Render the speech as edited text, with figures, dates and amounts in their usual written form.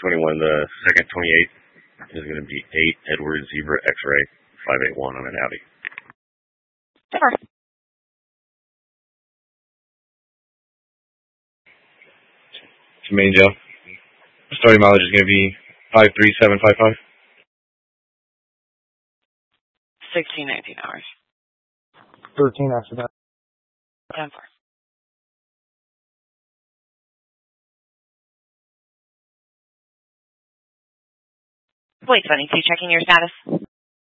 21, the second 28 is going to be 8 Edward Zebra X-Ray 581 on an Audi. Sure. To main jail. Starting mileage is going to be 53755. 16, 19 hours. 13 after that. 10-4. Wait, 22, checking your status.